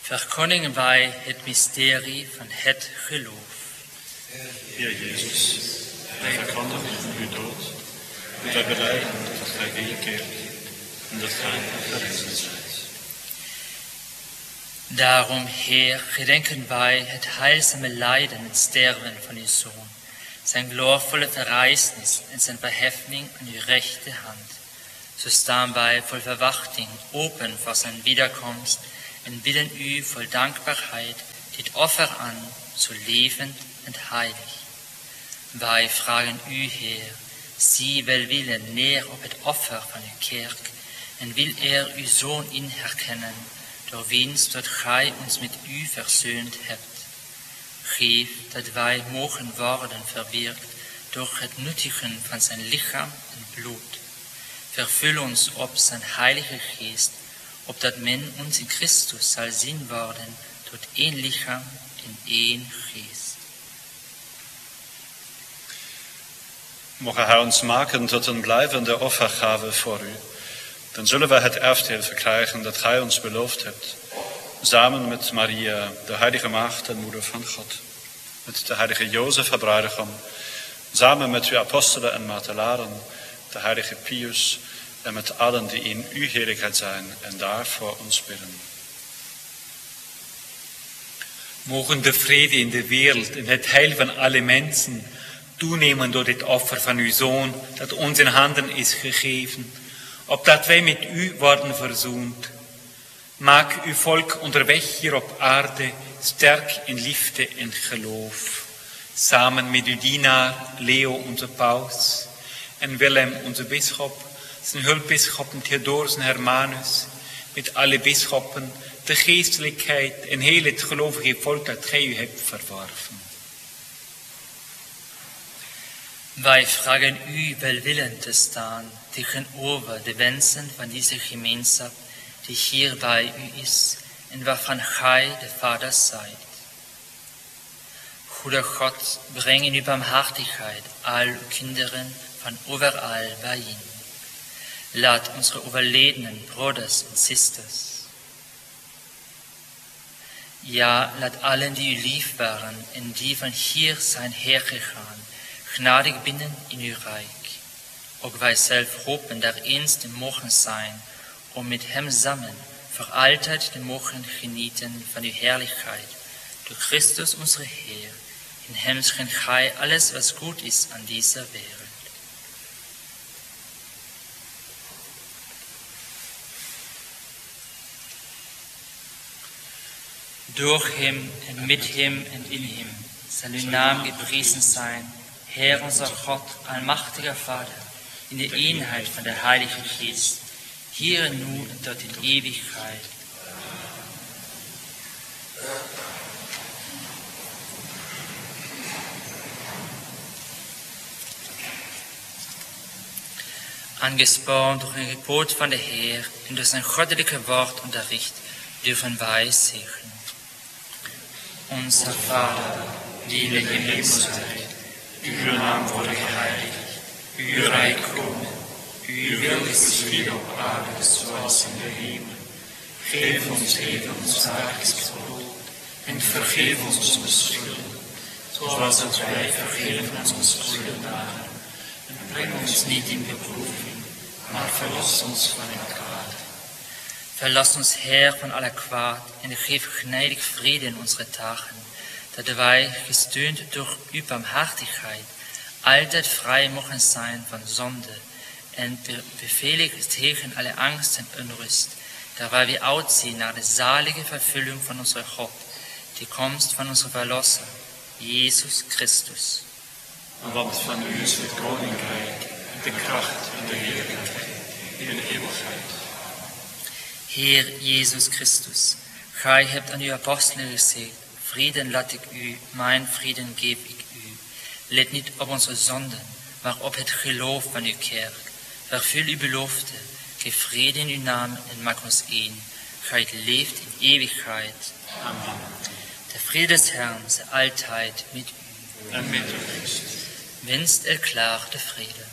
Verkondigen wij het mysterie van het geloof. Heer Jezus, wij verkondigen uw dood. Wij belijden dat gij weerkeert en dat gij verrezen zijt. Daarom, Heer, gedenken wij het heilzame lijden en sterven van uw Zoon, zijn glorvolle verrijzenis en zijn verheffing aan uw rechterhand. Zo staan wij vol verwachting open voor zijn wederkomst en bidden u vol dankbaarheid dit offer aan, zo levend en heilig. Wij vragen u, Heer, zie welwillend neer op het offer van uw kerk en wil uw Zoon in herkennen, door wiens dat gij ons met u verzoend hebt. Geef dat wij mogen worden verwirkt door het nuttigen van zijn lichaam en bloed. Vervul ons op zijn heilige geest, opdat men ons in Christus zal zien worden tot één lichaam en één geest. Mogen hij ons maken tot een blijvende offergave voor u, dan zullen wij het erfdeel verkrijgen dat gij ons beloofd hebt, samen met Maria, de heilige maagd en moeder van God, met de heilige Jozef, haar bruidegom, samen met uw apostelen en martelaren, de heilige Pius, en met allen die in uw heerlijkheid zijn en daar voor ons bidden. Mogen de vrede in de wereld en het heil van alle mensen toenemen door dit offer van uw Zoon, dat ons in handen is gegeven, opdat wij met u worden verzoend. Maak uw volk onderweg hier op aarde sterk in liefde en geloof. Samen met uw dienaar Leo, onze paus, en Willem, onze bisschop, zijn hulpbisschoppen Theodorus en Hermanus, met alle bisschoppen, de geestelijkheid en heel het gelovige volk dat gij u hebt verworven. Wij vragen u welwillend te staan tegenover de wensen van deze gemeenschap die hier bij u is en waarvan gij de Vader zijt. Goede God, breng in uw barmhartigheid al uw kinderen van overal bijeen. Laat onze overledenen broeders en zusters. Ja, laat allen die u lief waren en die van hier zijn hergegaan, gnadig binnen in uw rijk. Ook wij zelf hopen daar eens te mogen zijn, om met hem samen voor altijd te mogen genieten van uw heerlijkheid. Door Christus onze Heer, in hem schenkt gij alles wat goed is aan deze wereld. Door hem en met hem en in hem zal uw naam geprezen zijn, Heer onze God, almachtiger Vader, in de eenheid van de Heilige Geest, hier en nu en tot in eeuwigheid. Aangesproken door een gebod van de Heer en door zijn goddelijke woord onderricht, durven wij zeggen. Onze Vader, die in de hemel zijt, uw naam worden geheiligd, uw rijk komen, uw wil geschieden op aarde zoals in de hemel. Geef ons heden ons dagelijks brood en vergeef ons onze schulden, zoals ook wij vergeven aan onze schuldenaren. En breng ons niet in beproeving, maar verlos ons van het kwaad. Verlos ons, Heer, van alle kwaad en geef gnädig vrede in onze dagen, dat wij, gesteund door uw barmhartigheid, altijd vrij mogen zijn van zonde en beveiligd tegen alle angst en onrust, terwijl we uitzien naar de zalige vervulling van onze God, de komst van onze Verlosser, Jezus Christus. Want van u is het koninkrijk, de kracht en de heerlijkheid in de eeuwigheid. Heer Jezus Christus, gij hebt aan uw apostelen gezegd, vreden laat ik u, mijn vreden geef ik u. Let niet op onze zonden, maar op het geloof van uw kerk. Vervul uw belofte, geef vrede in uw naam en maak ons één. Gij leeft in eeuwigheid. Amen. De vrede des Herrn zij altijd met u. En met uw geest. Wenst klaar de vrede.